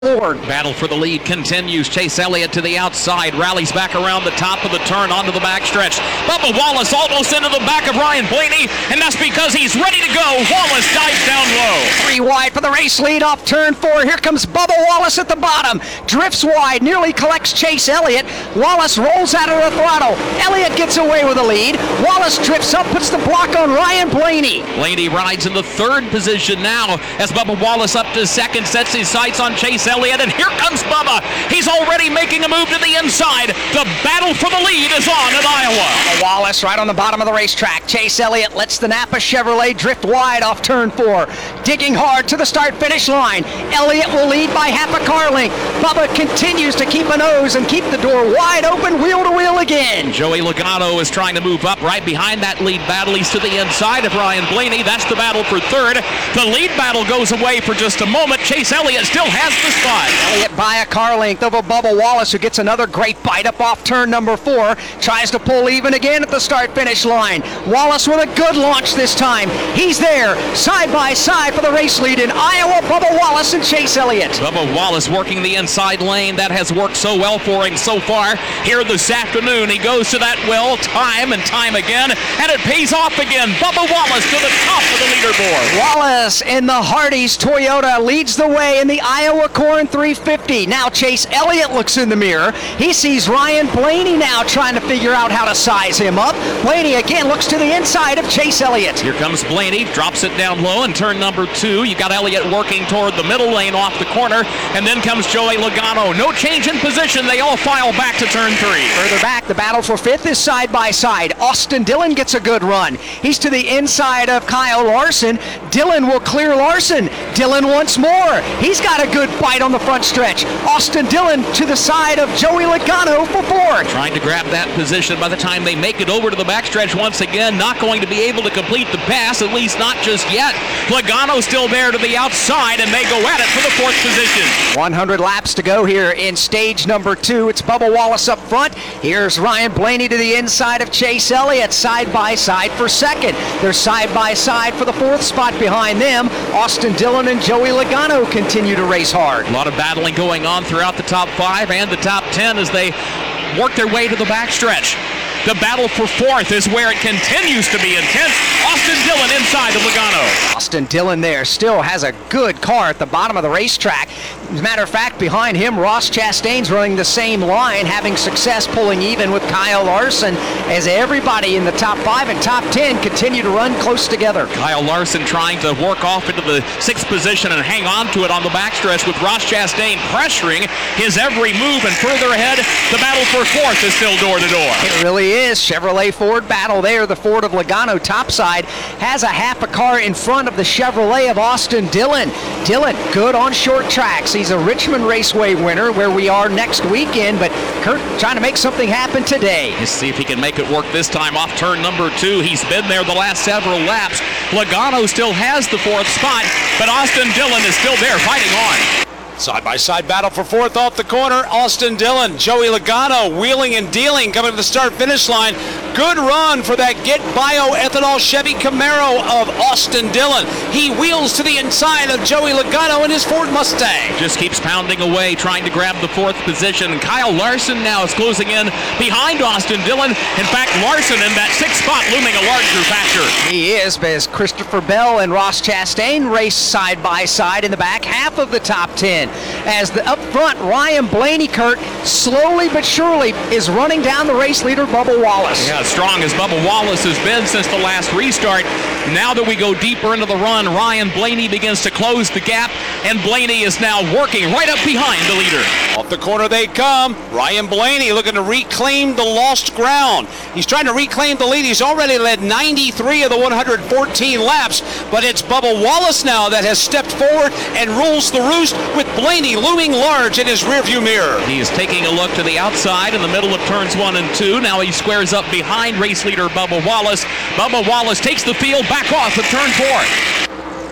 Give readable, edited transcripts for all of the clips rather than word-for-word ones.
Battle for the lead continues. Chase Elliott to the outside, rallies back around the top of the turn onto the backstretch. Bubba Wallace almost into the back of Ryan Blaney, and that's because he's ready to go. Wallace dives down low. 3 wide for the race lead off turn 4. Here comes Bubba Wallace at the bottom. Drifts wide, nearly collects Chase Elliott. Wallace rolls out of the throttle. Elliott gets away with the lead. Wallace drifts up, puts the block on Ryan Blaney. Blaney rides in the third position now as Bubba Wallace up to second, sets his sights on Chase Elliott, and here comes Bubba. He's already making a move to the inside. The battle for the lead is on at Iowa. Bubba Wallace right on the bottom of the racetrack. Chase Elliott lets the Napa Chevrolet drift wide off turn 4. Digging hard to the start-finish line. Elliott will lead by half a car length. Bubba continues to keep a nose and keep the door wide open, wheel to wheel again. Joey Logano is trying to move up right behind that lead battle. He's to the inside of Ryan Blaney. That's the battle for third. The lead battle goes away for just a moment. Chase Elliott still has the spot. Elliott by a car length over Bubba Wallace, who gets another great bite up off turn number 4. Tries to pull even again at the start-finish line. Wallace with a good launch this time. He's there, side by side for the race lead in Iowa. Bubba Wallace and Chase Elliott. Bubba Wallace working the inside lane. That has worked so well for him so far. Here this afternoon, he goes to that well time and time again, and it pays off again. Bubba Wallace to the top of the leaderboard. Wallace in the Hardee's Toyota leads the way in the Iowa Corn 350. Now Chase Elliott looks in the mirror. He sees Ryan Blaney now trying to figure out how to size him up. Blaney again looks to the inside of Chase Elliott. Here comes Blaney, drops it down low in turn number 2. You got Elliott working toward the middle lane off the corner, and then comes Joey Logano. No change in position. They all file back to turn 3. Further back, the battle for 5th is side by side. Austin Dillon gets a good run. He's to the inside of Kyle Larson. Dillon will clear Larson. Dillon once more. He's got a good bite on the front stretch. Austin Dillon to the side of Joey Logano for 4th. Trying to grab that position by the time they make it over to the backstretch once again. Not going to be able to complete the pass, at least not just yet. Logano still there to the outside, and they go at it for the 4th position. 100 laps to go here in stage number 2. It's Bubba Wallace up front. Here's Ryan Blaney to the inside of Chase Elliott, side by side for 2nd. They're side by side for the 4th spot behind them. Austin Dillon and Joey Logano continue to race hard. A lot of battling going on throughout the top 5 and the top 10 as they work their way to the backstretch. The battle for 4th is where it continues to be intense. Austin Dillon inside of Logano. Austin Dillon there still has a good car at the bottom of the racetrack. As a matter of fact, behind him, Ross Chastain's running the same line, having success pulling even with Kyle Larson, as everybody in the top 5 and top 10 continue to run close together. Kyle Larson trying to work off into the 6th position and hang on to it on the backstretch, with Ross Chastain pressuring his every move. And further ahead, the battle for 4th is still door to door. It really is. Chevrolet Ford battle there. The Ford of Logano topside has a half a car in front of the Chevrolet of Austin Dillon. Dillon good on short tracks. He's a Richmond Raceway winner where we are next weekend, but Kurt trying to make something happen today. Let's see if he can make it work this time off turn number 2. He's been there the last several laps. Logano still has the 4th spot, but Austin Dillon is still there fighting on. Side-by-side battle for 4th off the corner. Austin Dillon, Joey Logano wheeling and dealing coming to the start-finish line. Good run for that Get Bioethanol Chevy Camaro of Austin Dillon. He wheels to the inside of Joey Logano in his Ford Mustang. Just keeps pounding away, trying to grab the 4th position. Kyle Larson now is closing in behind Austin Dillon. In fact, Larson in that 6th spot looming a larger factor. He is, as Christopher Bell and Ross Chastain race side by side in the back half of the top 10. As the up front, Ryan Blaney, Kurt, slowly but surely is running down the race leader, Bubba Wallace. Yeah, as strong as Bubba Wallace has been since the last restart. Now that we go deeper into the run, Ryan Blaney begins to close the gap, and Blaney is now working right up behind the leader. Off the corner they come. Ryan Blaney looking to reclaim the lost ground. He's trying to reclaim the lead. He's already led 93 of the 114 laps, but it's Bubba Wallace now that has stepped forward and rules the roost, with Blaney looming large in his rearview mirror. He is taking a look to the outside in the middle of turns 1 and 2. Now he squares up behind race leader Bubba Wallace. Bubba Wallace takes the field back off at turn 4.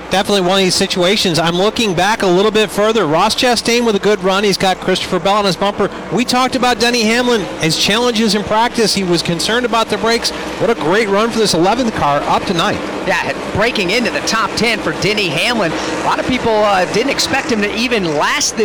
Definitely one of these situations. I'm looking back a little bit further. Ross Chastain with a good run. He's got Christopher Bell on his bumper. We talked about Denny Hamlin, his challenges in practice. He was concerned about the brakes. What a great run for this 11th car up tonight. Yeah, breaking into the top 10 for Denny Hamlin. A lot of people didn't expect him to even last this